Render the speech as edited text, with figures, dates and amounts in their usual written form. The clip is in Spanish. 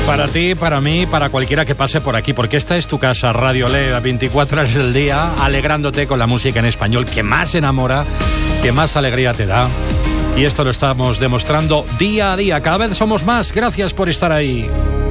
Para ti, para mí, para cualquiera que pase por aquí, porque esta es tu casa, Radio Le, a 24 horas del día, alegrándote con la música en español que más enamora, que más alegría te da. Y esto lo estamos demostrando día a día. Cada vez somos más. Gracias por estar ahí.